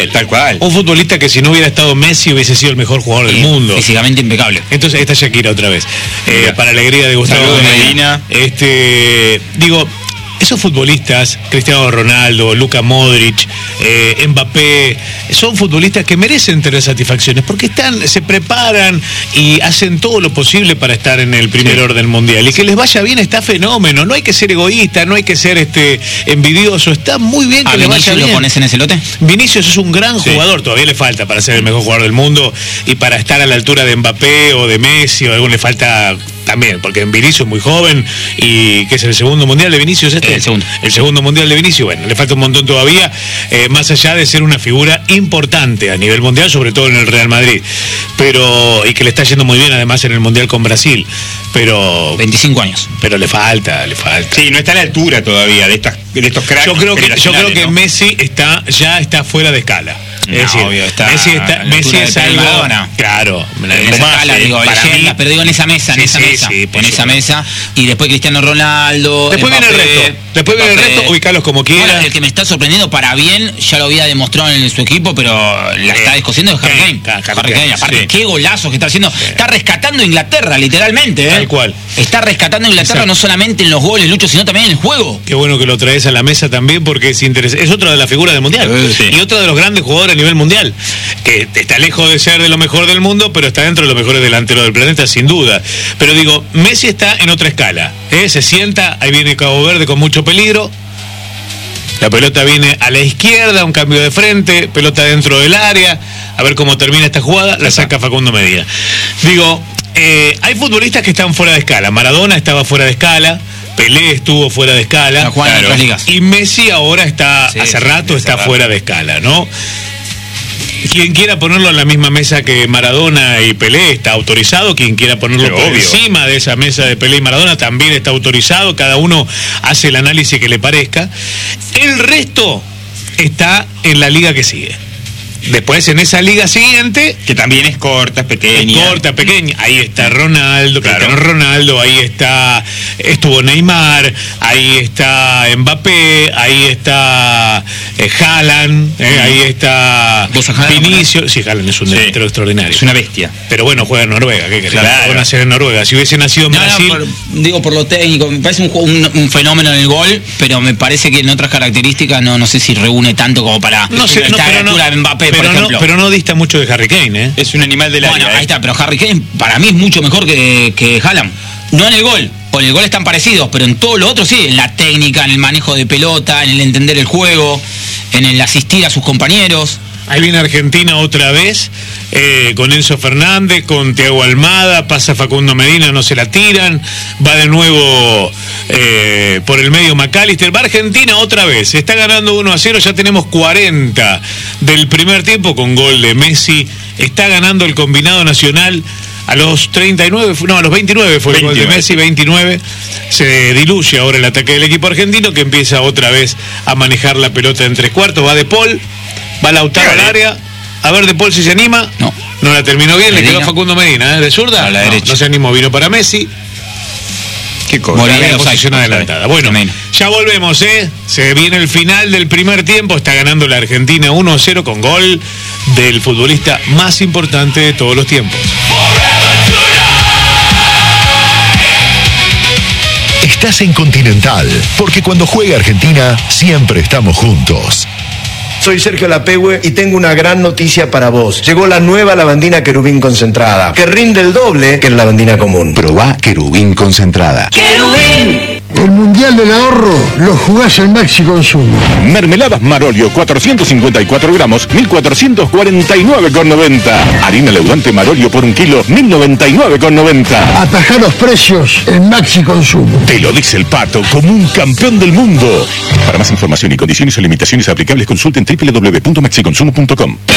Tal cual. Un futbolista que si no hubiera estado Messi hubiese sido el mejor jugador del mundo. Físicamente impecable. Entonces está Shakira otra vez. Para alegría de Gustavo Medina. Digo, esos futbolistas, Cristiano Ronaldo, Luka Modric, Mbappé, son futbolistas que merecen tener satisfacciones porque se preparan y hacen todo lo posible para estar en el primer orden mundial. Y que les vaya bien está fenómeno. No hay que ser egoísta, no hay que ser envidioso. Está muy bien que les vaya bien. ¿Lo pones en ese lote? Vinicius es un gran jugador, todavía le falta para ser el mejor jugador del mundo y para estar a la altura de Mbappé o de Messi o algo le falta también, porque en Vinicius es muy joven y que es el segundo mundial de Vinicius el segundo mundial de Vinicius, bueno, le falta un montón todavía, más allá de ser una figura importante a nivel mundial, sobre todo en el Real Madrid, y que le está yendo muy bien además en el mundial con Brasil, pero 25 años. Pero le falta. Sí, no está a la altura todavía de estos cracks. Yo creo que ¿no? Messi ya está fuera de escala. Es decir, obvio, Messi es algo. Claro, en esa escala, leyenda, pero digo en esa mesa, en esa mesa. Y después Cristiano Ronaldo. Después viene el resto, ubicarlos como quieran. Bueno, el que me está sorprendiendo para bien, ya lo había demostrado en su equipo, pero la está descosiendo es Harry Kane. Aparte, qué golazos que está haciendo. Está rescatando a Inglaterra, literalmente. Tal cual. Está rescatando a Inglaterra no solamente en los goles, Lucho, sino también en el juego. Qué bueno que lo traes a la mesa también, porque es otra de las figuras del mundial. Y otro de los grandes jugadores a nivel mundial, que está lejos de ser de lo mejor del mundo, pero está dentro de los mejores delanteros del planeta, sin duda. Pero digo, Messi está en otra escala. Se sienta, ahí viene Cabo Verde con mucho peligro. La pelota viene a la izquierda, un cambio de frente, pelota dentro del área. A ver cómo termina esta jugada, la saca Facundo Medina. Digo, hay futbolistas que están fuera de escala. Maradona estaba fuera de escala. Pelé estuvo fuera de escala. Y Messi ahora hace rato está fuera de escala, ¿no? Quien quiera ponerlo en la misma mesa que Maradona y Pelé está autorizado, quien quiera ponerlo por encima de esa mesa de Pelé y Maradona también está autorizado, cada uno hace el análisis que le parezca. El resto está en la liga que sigue. Después en esa liga siguiente, que también es corta, es pequeña. Ahí está Ronaldo, Cristiano Ronaldo, ahí estuvo Neymar, ahí está Mbappé, ahí está Haaland, ahí está Vinicius. Sí, Haaland es un delantero extraordinario. Es una bestia. Pero bueno, juega en Noruega, ¿qué querés? Van a hacer en Noruega. Si hubiese nacido en Brasil. Digo por lo técnico, me parece un fenómeno en el gol, pero me parece que en otras características no sé si reúne tanto como para estar a la altura de Mbappé. Pero no dista mucho de Harry Kane, ¿eh? Es un animal del área. Bueno, ahí está, pero Harry Kane para mí es mucho mejor que Haaland. No en el gol, o en el gol están parecidos, pero en todo lo otro sí, en la técnica, en el manejo de pelota, en el entender el juego, en el asistir a sus compañeros. Ahí viene Argentina otra vez, con Enzo Fernández, con Thiago Almada, pasa Facundo Medina, no se la tiran, va de nuevo por el medio McAllister, va Argentina otra vez, está ganando 1-0, ya tenemos 40 del primer tiempo con gol de Messi, está ganando el combinado nacional. A los 29 fue el gol de Messi, 29. Se diluye ahora el ataque del equipo argentino, que empieza otra vez a manejar la pelota en tres cuartos, va De Paul. Va Lautaro al área, a ver De Paul si se anima. No la terminó bien, Medina. Le quedó Facundo Medina, de zurda. A la derecha. No se animó, vino para Messi. Qué cosa. Posición adelantada. Bueno, ya volvemos, Se viene el final del primer tiempo, está ganando la Argentina 1-0 con gol del futbolista más importante de todos los tiempos. Estás en Continental, porque cuando juega Argentina, siempre estamos juntos. Soy Sergio Lapehue y tengo una gran noticia para vos. Llegó la nueva lavandina Querubín concentrada, que rinde el doble que la lavandina común. Probá Querubín concentrada. ¡Querubín! El Mundial del Ahorro lo jugás en Maxi Consumo. Mermeladas Marolio, 454 gramos, 1.449,90. Harina leudante Marolio por 1 kilo, 1.099,90. Atajá los precios en Maxi Consumo. Te lo dice el Pato, como un campeón del mundo. Para más información y condiciones o limitaciones aplicables, consulten www.maxiconsumo.com.